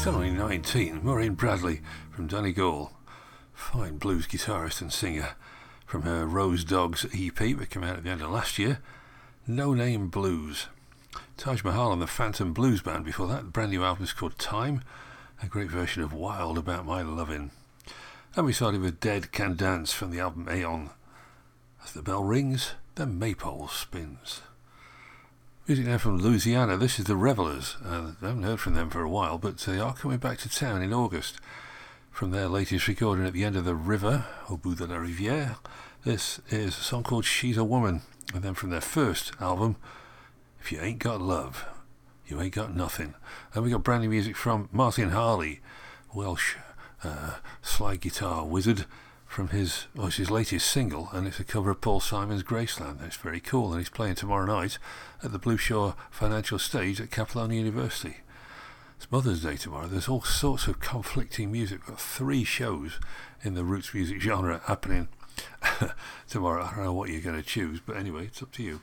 Still only 19, Maureen Bradley from Donegal. Fine blues guitarist and singer from her Rose Dogs EP that came out at the end of last year. No Name Blues. Taj Mahal and the Phantom Blues Band before that. The brand new album is called Time, a great version of Wild About My Lovin'. And we started with Dead Can Dance from the album Aeon. As the bell rings, the maypole spins. Music now from Louisiana. This is the Revelers. I haven't heard from them for a while, but they are coming back to town in August. From their latest recording at the end of the river, Au bout de la rivière, this is a song called She's a Woman. And then from their first album, If You Ain't Got Love, You Ain't Got Nothing. And we got brand new music from Martin Harley, Welsh slide guitar wizard, from his latest single, and it's a cover of Paul Simon's Graceland. It's very cool, and he's playing tomorrow night at the Blue Shore Financial Stage at Capilano University. It's Mother's Day tomorrow. There's all sorts of conflicting music. We've got 3 shows in the roots music genre happening tomorrow. I don't know what you're going to choose, but anyway, it's up to you.